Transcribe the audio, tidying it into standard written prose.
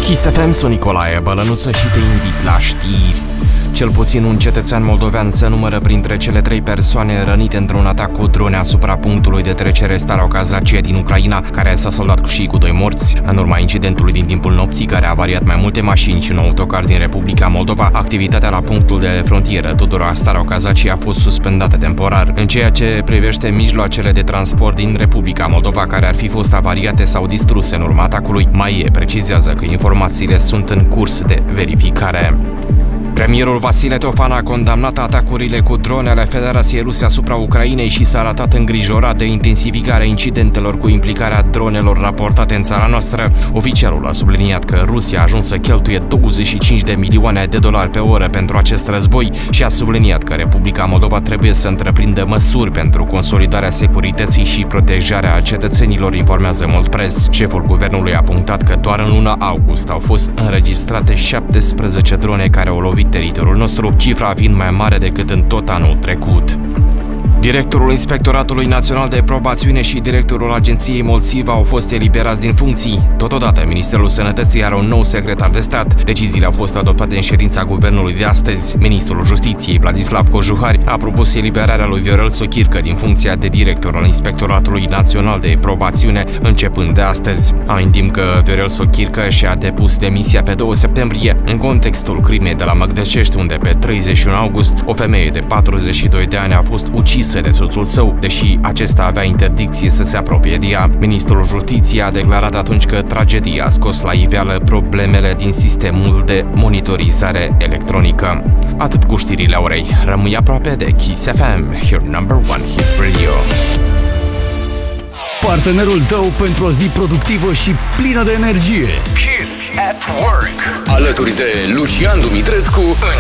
Kiss FM, sunt Nicolae Bălănuță și te invit la știri. Cel puțin un cetățean moldovean se numără printre cele 3 persoane rănite într-un atac cu drone asupra punctului de trecere Starokazacie din Ucraina, care s-a soldat și cu 2 morți. În urma incidentului din timpul nopții, care a avariat mai multe mașini și un autocar din Republica Moldova, activitatea la punctul de frontieră Tudora Starokazacie a fost suspendată temporar. În ceea ce privește mijloacele de transport din Republica Moldova care ar fi fost avariate sau distruse în urma atacului, MAIE precizează că informațiile sunt în curs de verificare. Premierul Vasile Tofan a condamnat atacurile cu drone ale Federației Ruse asupra Ucrainei și s-a arătat îngrijorat de intensificarea incidentelor cu implicarea dronelor raportate în țara noastră. Oficialul a subliniat că Rusia a ajuns să cheltuie 25 de milioane de dolari pe oră pentru acest război și a subliniat că Republica Moldova trebuie să întreprindă măsuri pentru consolidarea securității și protejarea cetățenilor, informează Moldpress. Șeful guvernului a punctat că doar în luna august au fost înregistrate 17 drone care au lovit teritoriul nostru, cifra fiind mai mare decât în tot anul trecut. Directorul Inspectoratului Național de Probațiune și directorul Agenției Molțiva au fost eliberați din funcții. Totodată, Ministerul Sănătății are un nou secretar de stat. Deciziile au fost adoptate în ședința guvernului de astăzi. Ministrul Justiției, Vladislav Cojuhari, a propus eliberarea lui Viorel Sochircă din funcția de director al Inspectoratului Național de Probațiune, începând de astăzi. În timp că Viorel Sochircă și-a depus demisia pe 2 septembrie, în contextul crimei de la Măgdăcești, unde pe 31 august o femeie de 42 de ani a fost ucisă de soțul său, deși acesta avea interdicție să se apropie de ea. Ministrul Justiției a declarat atunci că tragedia a scos la iveală problemele din sistemul de monitorizare electronică. Atât cu știrile orei. Rămâi aproape de Kiss FM, your number one hit radio. Partenerul tău pentru o zi productivă și plină de energie. Kiss at Work. Alături de Lucian Dumitrescu în